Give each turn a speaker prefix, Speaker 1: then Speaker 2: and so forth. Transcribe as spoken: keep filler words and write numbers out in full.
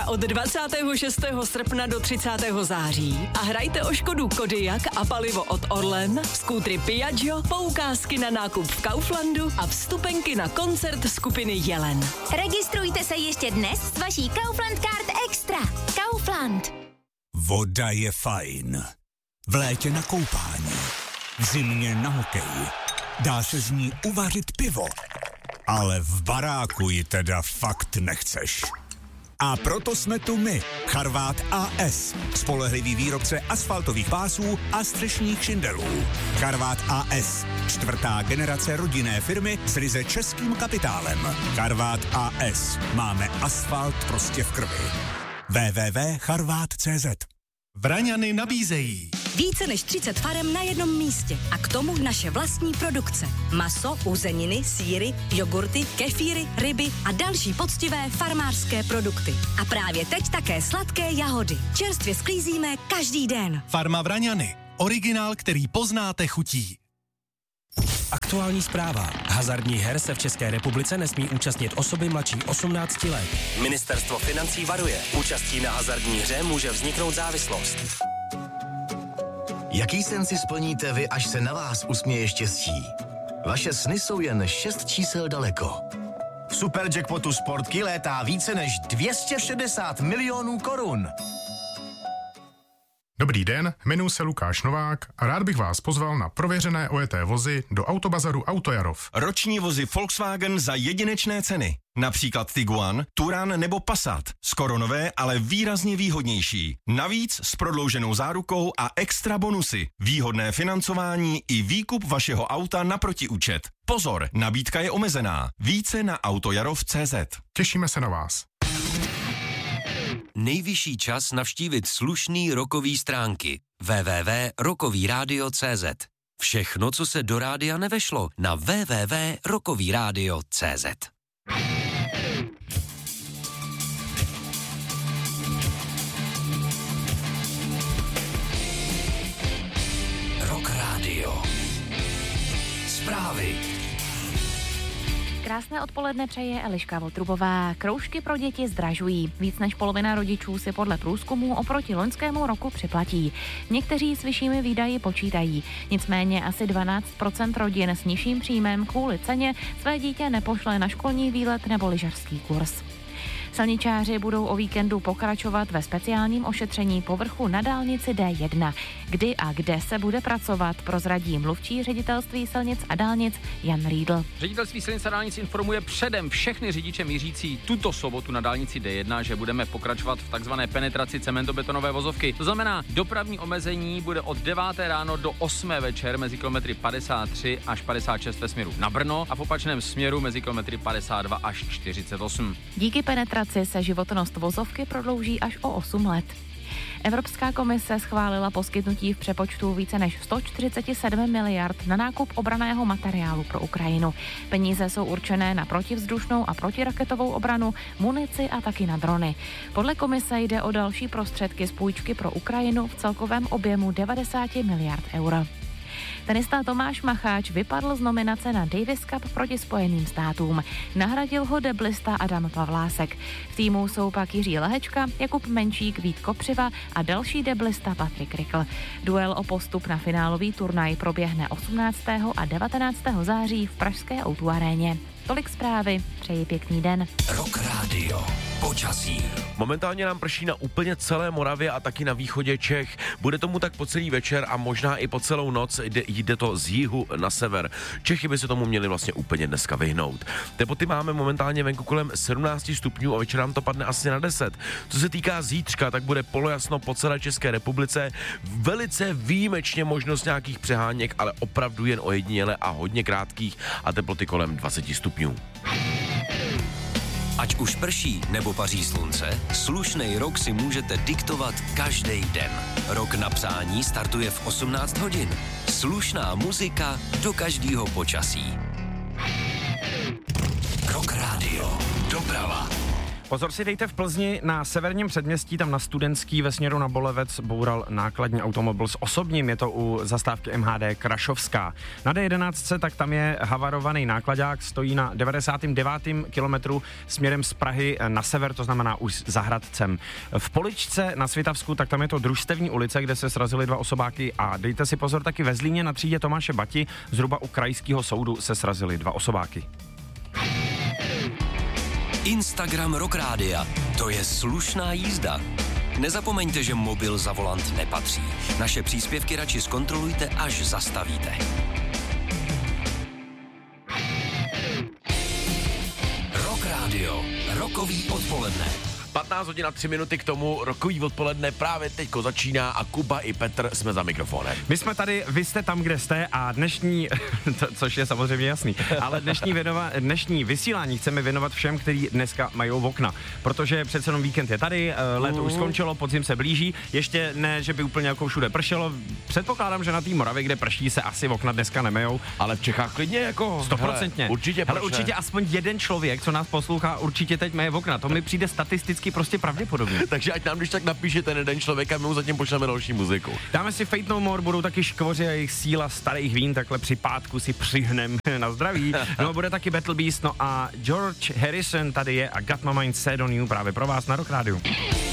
Speaker 1: Extra od dvacátého šestého srpna do třicátého září a hrajte o Škodu Kodiaq a palivo od Orlen, skútry Piaggio, poukázky na nákup v Kauflandu a vstupenky na koncert skupiny Jelen.
Speaker 2: Registrujte se ještě dnes s vaší Kaufland Card Extra. Kaufland.
Speaker 3: Voda je fajn. V létě na koupání. V zimě na hokej. Dá se z ní uvařit pivo. Ale v baráku ji teda fakt nechceš. A proto jsme tu my, Charvát A S, spolehlivý výrobce asfaltových pásů a střešních šindelů. Charvát A S, čtvrtá generace rodinné firmy s ryze českým kapitálem. Charvát A S, máme asfalt prostě v krvi. w w w tečka charvát tečka cé zet.
Speaker 4: Vraňany nabízejí
Speaker 5: více než třicet farem na jednom místě a k tomu naše vlastní produkce. Maso, uzeniny, sýry, jogurty, kefíry, ryby a další poctivé farmářské produkty. A právě teď také sladké jahody. Čerstvě sklízíme každý den.
Speaker 4: Farma Vraňany. Originál, který poznáte chutí.
Speaker 6: Aktuální zpráva. Hazardních her se v České republice nesmí účastnit osoby mladší osmnácti let. Ministerstvo financí varuje. Účastí na hazardní hře může vzniknout závislost.
Speaker 7: Jaký sen si splníte vy, až se na vás usměje štěstí? Vaše sny jsou jen šest čísel daleko. V Superjackpotu Sportky létá více než dvě stě šedesát milionů korun.
Speaker 8: Dobrý den, jmenuji se Lukáš Novák a rád bych vás pozval na prověřené ojeté vozy do Autobazaru Autojarov.
Speaker 9: Roční vozy Volkswagen za jedinečné ceny. Například Tiguan, Touran nebo Passat. Skoro nové, ale výrazně výhodnější. Navíc s prodlouženou zárukou a extra bonusy. Výhodné financování i výkup vašeho auta na protiúčet. Pozor, nabídka je omezená. Více na autojarov tečka cé zet.
Speaker 8: Těšíme se na vás.
Speaker 6: Nejvyšší čas navštívit slušný rokový stránky. w w w tečka rokový rádio tečka cé zet. Všechno, co se do rádia nevešlo, na w w w tečka rokový rádio tečka cé zet. Rock Radio. Zprávy.
Speaker 10: Krásné odpoledne přeje Eliška Votrubová. Kroužky pro děti zdražují. Víc než polovina rodičů si podle průzkumu oproti loňskému roku připlatí. Někteří s vyššími výdaji počítají. Nicméně asi dvanáct procent rodin s nižším příjmem kvůli ceně své dítě nepošle na školní výlet nebo lyžařský kurz. Silničáři budou o víkendu pokračovat ve speciálním ošetření povrchu na dálnici D jedna. Kdy a kde se bude pracovat, prozradí mluvčí ředitelství silnic a dálnic Jan Riedl.
Speaker 11: Ředitelství silnic a dálnic informuje předem všechny řidiče mířící tuto sobotu na dálnici D jedna, že budeme pokračovat v takzvané penetraci cementobetonové vozovky. To znamená, dopravní omezení bude od deváté ráno do osmé večer mezi kilometry padesát tři až padesát šest ve směru na Brno a v opačném směru mezi kilometry padesát dva až čtyřicet osm.
Speaker 10: Díky penetraci se životnost vozovky prodlouží až o osm let. Evropská komise schválila poskytnutí v přepočtu více než sto čtyřicet sedm miliard na nákup obranného materiálu pro Ukrajinu. Peníze jsou určené na protivzdušnou a protiraketovou obranu, munici a taky na drony. Podle komise jde o další prostředky z půjčky pro Ukrajinu v celkovém objemu devadesát miliard eur. Tenista Tomáš Macháč vypadl z nominace na Davis Cup proti Spojeným státům. Nahradil ho deblista Adam Pavlásek. V týmu jsou pak Jiří Lehečka, Jakub Menčík, Vít Kopřiva a další deblista Patrik Rikl. Duel o postup na finálový turnaj proběhne osmnáctého a devatenáctého září v pražské ó dvě aréně. Tolik zprávy, přeji pěkný den.
Speaker 6: Rock Radio. Počasí.
Speaker 12: Momentálně nám prší na úplně celé Moravě a taky na východě Čech. Bude tomu tak po celý večer a možná i po celou noc. Jde, jde to z jihu na sever. Čechy by se tomu měli vlastně úplně dneska vyhnout. Teploty máme momentálně venku kolem sedmnáct stupňů a večer nám to padne asi na deset. Co se týká zítřka, tak bude polojasno po celé České republice. Velice výjimečně možnost nějakých přeháněk, ale opravdu jen ojediněle a hodně krátkých a teploty kolem dvacet stupňů.
Speaker 6: Ať už prší nebo paří slunce, slušnej rok si můžete diktovat každý den. Rok na přání startuje v osmnáct hodin. Slušná muzika do každého počasí. Rock Radio. Doprava.
Speaker 13: Pozor si dejte v Plzni, na severním předměstí, tam na Studentský ve směru na Bolevec boural nákladní automobil s osobním, je to u zastávky M H D Krašovská. Na D jedenáct tak tam je havarovaný nákladák, stojí na devadesátém devátém kilometru směrem z Prahy na sever, to znamená už za Hradcem. V Poličce na Svitavsku, tak tam je to Družstevní ulice, kde se srazily dva osobáky a dejte si pozor taky ve Zlíně na třídě Tomáše Bati, zhruba u krajského soudu se srazily dva osobáky.
Speaker 14: Instagram Rock Rádia. To je slušná jízda. Nezapomeňte, že mobil za volant nepatří. Naše příspěvky radši zkontrolujte, až zastavíte. Rock Rádio. Rokový odpoledne.
Speaker 12: patnáct hodin a tři minuty k tomu, rokový odpoledne právě teďko začíná a Kuba i Petr jsme za mikrofonem.
Speaker 13: My jsme tady, vy jste tam, kde jste a dnešní, to, což je samozřejmě jasný, ale dnešní, věnova, dnešní vysílání chceme věnovat všem, kteří dneska mají okna, protože přece jenom víkend je tady, léto už skončilo, podzim se blíží, ještě ne, že by úplně jako všude pršelo, předpokládám, že na té Moravě, kde prší, se asi okna dneska nemejou.
Speaker 12: Ale v Čechách klidně jako...
Speaker 13: Stoprocentně.
Speaker 12: Určitě
Speaker 13: hele, určitě aspoň jeden člověk, co nás poslouchá, určitě teď meje okna, to mi přijde statisticky prostě pravděpodobně.
Speaker 12: Takže ať nám když tak napíše ten jeden člověk a my mu zatím pošleme další muziku.
Speaker 13: Dáme si Fate No More, budou taky škvoři a jejich síla starých vín, takhle při pátku si přihnem na zdraví. No bude taky Battle Beast, no a George Harrison tady je a Got My Mind Set On You právě pro vás na Rock Rádiu.